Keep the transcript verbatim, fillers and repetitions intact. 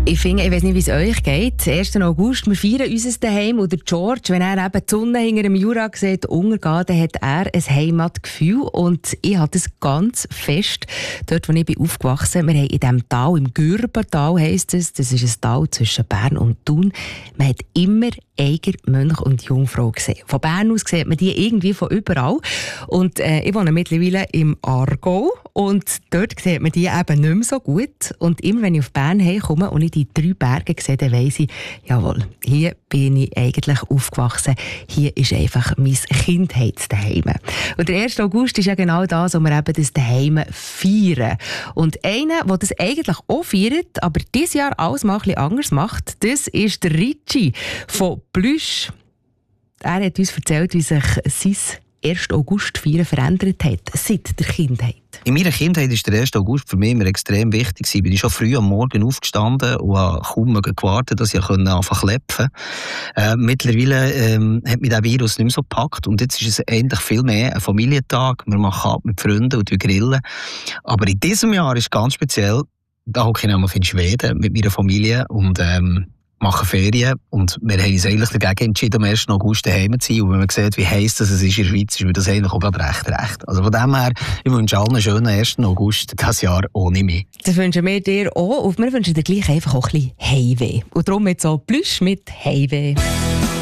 Ich finde, ich weiss nicht, wie es euch geht. ersten August, wir feiern unser Daheim und der George, wenn er eben die Sonne hinter dem Jura sieht, untergeht, dann hat er ein Heimatgefühl. Und ich habe das ganz fest, dort, wo ich bin aufgewachsen bin. Wir haben in diesem Tal, im Gürbental heisst es, das ist ein Tal zwischen Bern und Thun. Man hat immer Eiger, Mönch und Jungfrau gesehen. Von Bern aus sieht man die irgendwie von überall. Und äh, ich wohne mittlerweile im Aargau und dort sieht man die eben nicht mehr so gut. Und immer wenn ich auf Bern herkomme und ich die drei Berge sehe, dann weiss ich, jawohl, hier bin ich eigentlich aufgewachsen. Hier ist einfach mein Kindheitsdaheim. Und der erste August ist ja genau das, wo wir eben das Daheim feiern. Und einer, der das eigentlich auch feiert, aber dieses Jahr alles mal ein bisschen anders macht, das ist der Ricci von Plüsch. Er hat uns erzählt, wie sich sein ersten August feiern verändert hat, seit der Kindheit. In meiner Kindheit war der erste August für mich immer extrem wichtig. Ich bin schon früh am Morgen aufgestanden und habe kaum gewartet, dass ich anfangen konnte. Äh, mittlerweile ähm, hat mich der Virus nicht mehr so gepackt und jetzt ist es endlich viel mehr ein Familientag. Wir machen ab mit Freunden und grillen. Aber in diesem Jahr ist es ganz speziell. Da hocke ich nämlich in Schweden mit meiner Familie und ähm, machen Ferien und wir haben uns eigentlich dagegen entschieden, am ersten August daheim zu sein. Und wenn man sieht, wie heiß das ist in der Schweiz, ist mir das eigentlich auch gerade recht recht. Also von dem her, ich wünsche allen einen schönen ersten August dieses Jahr ohne mich. Das wünschen wir dir auch und wir wünschen dir gleich einfach auch ein bisschen Heimweh. Und darum jetzt so Plüsch mit Heimweh.